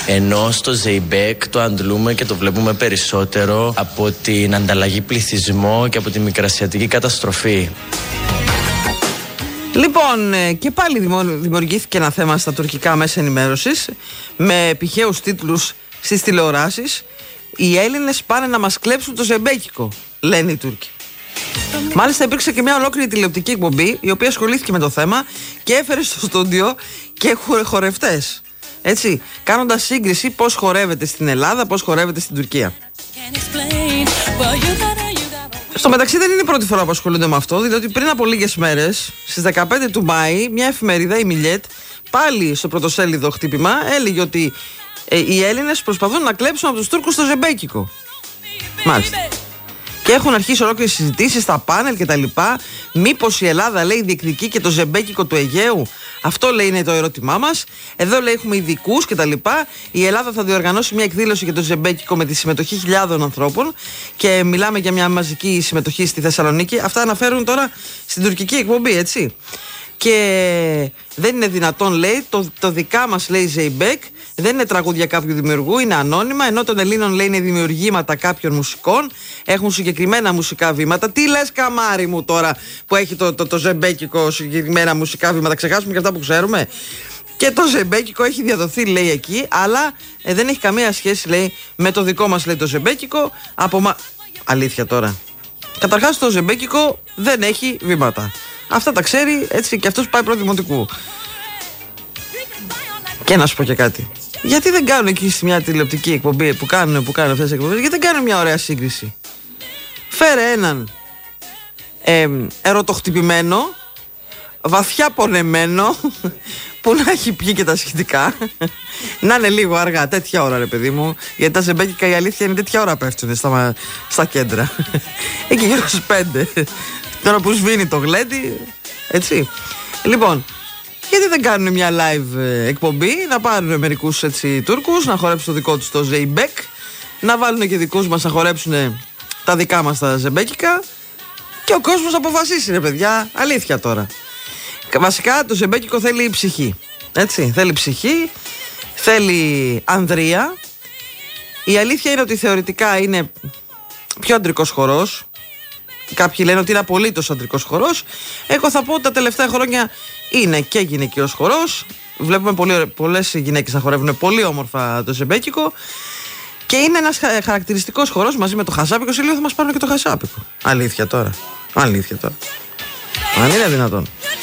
Ενώ στο Ζεϊμπέκ το αντλούμε και το βλέπουμε περισσότερο από την ανταλλαγή πληθυσμό και από τη μικρασιατική καταστροφή. Λοιπόν, και πάλι δημιουργήθηκε ένα θέμα στα τουρκικά μέσα ενημέρωσης με επιχαίους τίτλους στις τηλεοράσεις. Οι Έλληνες πάνε να μας κλέψουν το ζεμπέκικο, λένε οι Τούρκοι. Μάλιστα υπήρξε και μια ολόκληρη τηλεοπτική εκπομπή η οποία ασχολήθηκε με το θέμα και έφερε στο στούντιο και χορευτές. Έτσι, κάνοντας σύγκριση πώς χορεύεται στην Ελλάδα, πώς χορεύεται στην Τουρκία. Στο μεταξύ δεν είναι η πρώτη φορά που ασχολούνται με αυτό, διότι πριν από λίγες μέρες, στις 15 του Μάη, μια εφημερίδα, η Μιλιέτ, πάλι στο πρωτοσέλιδο χτύπημα, έλεγε ότι οι Έλληνες προσπαθούν να κλέψουν από τους Τούρκους το ζεμπέκικο. Μάλιστα. Και έχουν αρχίσει ολόκληρες συζητήσεις στα πάνελ και τα λοιπά. Μήπως η Ελλάδα, λέει, διεκδικεί και το ζεμπέκικο του Αιγαίου? Αυτό, λέει, είναι το ερώτημά μας. Εδώ, λέει, έχουμε ειδικούς και τα λοιπά. Η Ελλάδα θα διοργανώσει μια εκδήλωση για το ζεμπέκικο με τη συμμετοχή χιλιάδων ανθρώπων. Και μιλάμε για μια μαζική συμμετοχή στη Θεσσαλονίκη. Αυτά αναφέρουν τώρα στην τουρκική εκπομπή, έτσι. Και δεν είναι δυνατόν, λέει, το δικά μας, λέει, Ζεϊμπέκ δεν είναι τραγούδια κάποιου δημιουργού, είναι ανώνυμα. Ενώ των Ελλήνων, λέει, είναι δημιουργήματα κάποιων μουσικών, έχουν συγκεκριμένα μουσικά βήματα. Τι λες, καμάρι μου, τώρα που έχει το ζεμπέκικο συγκεκριμένα μουσικά βήματα? Ξεχάσουμε και αυτά που ξέρουμε. Και το ζεμπέκικο έχει διαδοθεί, λέει, εκεί, αλλά δεν έχει καμία σχέση, λέει, με το δικό μας, λέει, το ζεμπέκικο. Αλήθεια τώρα. Καταρχάς, το ζεμπέκικο δεν έχει βήματα. Αυτά τα ξέρει, έτσι, και αυτός πάει πρώτη δημοτικού. Και να σου πω και κάτι. Γιατί δεν κάνουν εκεί σε μια τηλεοπτική εκπομπή που κάνουν αυτές τις εκπομπές, γιατί δεν κάνουν μια ωραία σύγκριση? Φέρε έναν ερωτοχτυπημένο, βαθιά πονεμένο, που να έχει πιει και τα σχετικά, να είναι λίγο αργά, τέτοια ώρα, ρε παιδί μου, γιατί τα ζεμπέκικα, η αλήθεια είναι, τέτοια ώρα πέφτουν στα κέντρα. Εκεί γύρω στις 5, τώρα που σβήνει το γλέντι, έτσι. Λοιπόν, γιατί δεν κάνουν μια live εκπομπή, να πάρουν μερικούς, έτσι, Τούρκους να χορέψουν το δικό τους το Ζεϊμπέκ, να βάλουν και δικούς μας να χορέψουν τα δικά μας τα ζεμπέκικα, και ο κόσμος αποφασίσει, ρε παιδιά, αλήθεια τώρα. Βασικά το ζεμπέκικο θέλει ψυχή, έτσι, θέλει ψυχή, θέλει ανδρεία. Η αλήθεια είναι ότι θεωρητικά είναι πιο αντρικός χορός. Κάποιοι λένε ότι είναι απολύτως αντρικός χορός. Εγώ θα πω ότι τα τελευταία χρόνια είναι και γυναικείος χορός. Βλέπουμε πολλές γυναίκες να χορεύουν πολύ όμορφα το ζεμπέκικο. Και είναι ένας χαρακτηριστικός χορός μαζί με το χασάπικο. Σε λίγο θα μας πάρουν και το χασάπικο. Αλήθεια τώρα. Αν είναι δυνατόν.